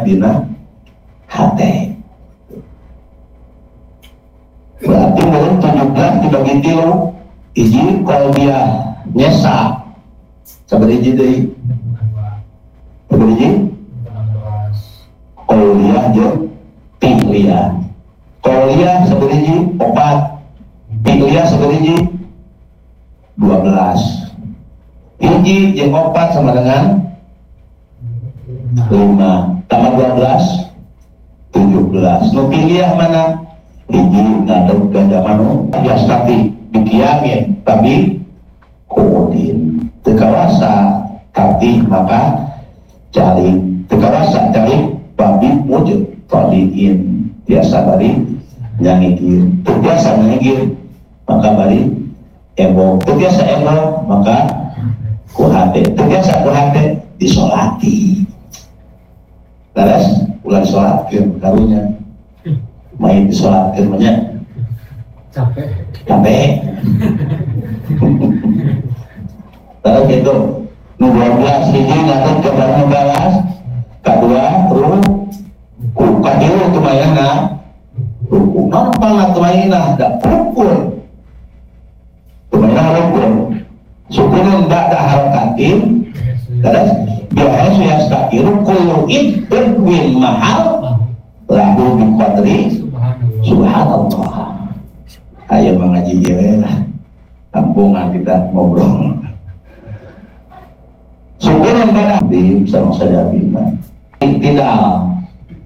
dina hate. Berarti mulai 17 dibagi 3 hiji qalbiyah nyesa sabari hiji deui sabari hiji qalbiyah jeung fi'liyah. Qalbiyah sabari hiji 4, fi'liyah sabari hiji 12. Hiji jeung 4 sama dengan 5 tambah 12 17. Nu fi'liyah mana? Hiji ngadeg ganda manu yastati dikiamin tapi kuudin tekawasa tapi maka cari tekawasa cari babi wujud tadiin biasa bari nyangigir biasa nyangigir maka bari emo biasa emo maka kuhate biasa kuhate disolati terus ulah disolatkeun karunya main disolatkeun banyak capek terus gitu nu 12 hiji ngadeg ke 12 kadua ruku kadieu teu mayana ruku naon pangat mayana da rukun teu mayana rukun sukunan ba'da harakatin terus biasa yastaqiru kullu idwin mahal lahu bi qadri subhanallah. Ayo mengaji ya lah kampungan kita ngobrol syukuran pada di sama saja bina tidak